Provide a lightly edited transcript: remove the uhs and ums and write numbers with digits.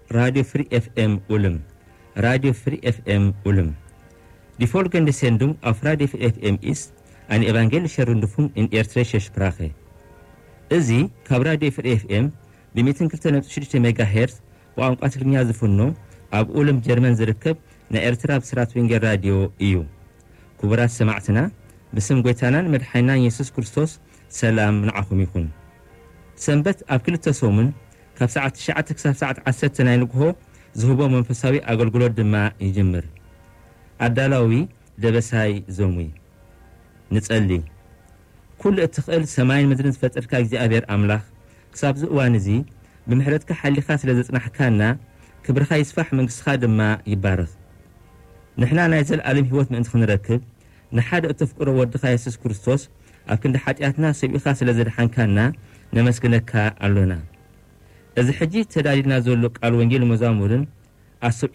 Radio Free FM Ulm. Radio Free FM Ulm. Die folgende Sendung auf Radio Free FM ist eine evangelische Rundfunk in eritreischer Sprache. እዚ ካብ Radio Free FM ብ102.6 MHz ቋንቋ ትግርኛ ዝፍኖ ኣብ ኡልም ጀርመን ዝርከብ ናይ ኤርትራ ብስራት ወንጌል ራድዮ እዩ። ክቡራት ሰማዕትና ብስም ጎይታናን መድኃኒናን ኢየሱስ ክርስቶስ ሰላም ንዓኹም ይኹን። ሰንበት ኣብ ክልተ ሰሙን ካብ ሰዓት 9 ክሳብ ሰዓት 10 ናይ ንግሆ ዝህቦ መንፈሳዊ ኣገልግሎት ድማ ይጅምር። ኣዳላዊ ደበሳይ ዞሙይ ንጸሊ ኩሉ እትኽእል ሰማይን ምድርን ዝፈጠርካ እግዚአብሔር ኣምላኽ ክሳብ ዝእዋን እዚ ብምሕረትካ ሓሊኻ ስለ ዘጽናሕካና ክብርኻ ይስፋሕ መንግሥትኻ ድማ ይባረኽ። ንሕና ናይ ዘለዓለም ህይወት ምእንቲ ክንረክብ ንሓደ እተፍቅሮ ወድኻ ኢየሱስ ክርስቶስ ኣብ ክንዲ ሓጢኣትና ሰቢኻ ስለ ዘድሓንካና ነመስግነካ ኣሎና። እዚ ሕጂ ተዳሊልና ዘሎ ቃል ወንጌል መዛሙርን ኣሰብ